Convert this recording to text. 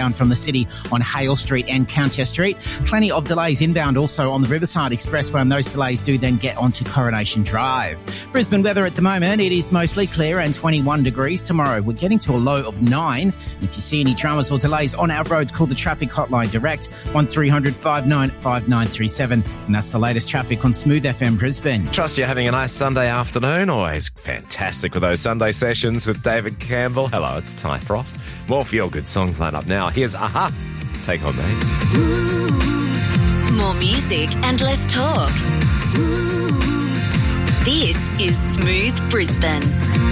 southbound from the city on Hale Street and County Street. Plenty of delays inbound also on the Riverside Expressway, and those delays do then get onto Coronation Drive. Brisbane weather at the moment, it is mostly clear and 21 degrees. Tomorrow we're getting to a low of 9. And if you see any dramas or delays on our roads, call the traffic hotline direct 1300 59 5937, and that's the latest traffic on Smooth FM Brisbane. Trust you're having a nice Sunday afternoon. Always fantastic with those Sunday sessions with David Campbell. Hello, it's Ty Frost. More feel-good songs lined up now. Here's Aha, Take On Me. More music and less talk. This is Smooth Brisbane.